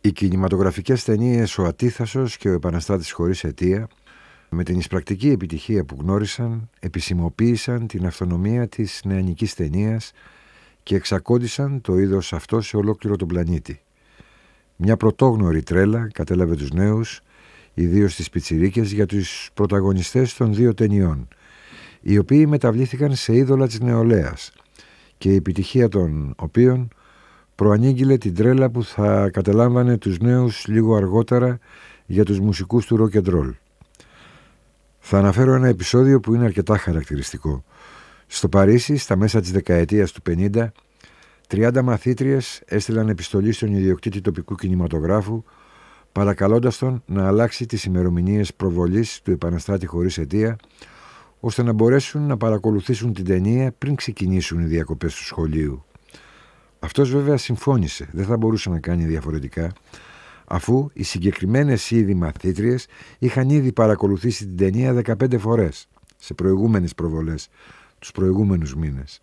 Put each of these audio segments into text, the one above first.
Οι κινηματογραφικές ταινίες «Ο Ατίθασος» και «Ο Επαναστάτης χωρίς αιτία», με την εισπρακτική επιτυχία που γνώρισαν, επισημοποίησαν την αυτονομία της νεανικής ταινίας και εξακόντισαν το είδος αυτό σε ολόκληρο τον πλανήτη. Μια πρωτόγνωρη τρέλα κατέλαβε τους νέους, ιδίως τις πιτσιρίκες, για τους πρωταγωνιστές των δύο ταινιών, οι οποίοι μεταβλήθηκαν σε είδωλα της νεολαίας και η επιτυχία των οποίων προανήγγειλε την τρέλα που θα κατελάμβανε τους νέους λίγο αργότερα για τους μουσικούς του rock and roll. Θα αναφέρω ένα επεισόδιο που είναι αρκετά χαρακτηριστικό. Στο Παρίσι, στα μέσα της δεκαετίας του 50, 30 μαθήτριες έστειλαν επιστολή στον ιδιοκτήτη τοπικού κινηματογράφου, παρακαλώντας τον να αλλάξει τις ημερομηνίες προβολής του Επαναστάτη χωρίς αιτία, ώστε να μπορέσουν να παρακολουθήσουν την ταινία πριν ξεκινήσουν οι διακοπές του σχολείου. Αυτός βέβαια συμφώνησε, δεν θα μπορούσε να κάνει διαφορετικά, αφού οι συγκεκριμένες ήδη μαθήτριες είχαν ήδη παρακολουθήσει την ταινία 15 φορές σε προηγούμενες προβολές τους προηγούμενους μήνες.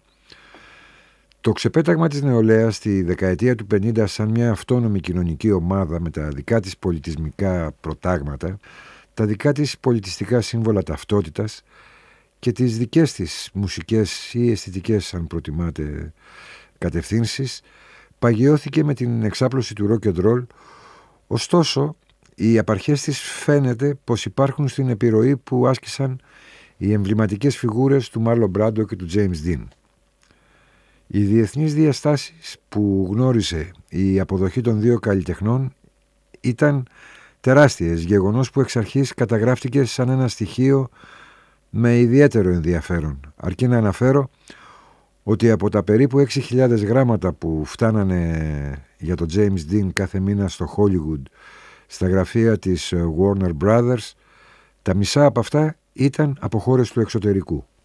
Το ξεπέταγμα της νεολαίας στη δεκαετία του 50 σαν μια αυτόνομη κοινωνική ομάδα με τα δικά της πολιτισμικά προτάγματα, τα δικά της πολιτιστικά σύμβολα ταυτότητας και τις δικές της μουσικές ή αισθητικές, αν προτιμάτε, κατευθύνσεις, παγιώθηκε με την εξάπλωση του rock and roll. Ωστόσο, οι απαρχές της φαίνεται πως υπάρχουν στην επιρροή που άσκησαν οι εμβληματικές φιγούρες του Μάρλον Μπράντο και του James Dean. Οι διεθνείς διαστάσεις που γνώρισε η αποδοχή των δύο καλλιτεχνών ήταν τεράστιες, γεγονός που εξ αρχής καταγράφτηκε σαν ένα στοιχείο με ιδιαίτερο ενδιαφέρον, αρκεί να αναφέρω ότι από τα περίπου 6.000 γράμματα που φτάνανε για το James Dean κάθε μήνα στο Hollywood στα γραφεία της Warner Brothers, τα μισά από αυτά ήταν από χώρες του εξωτερικού.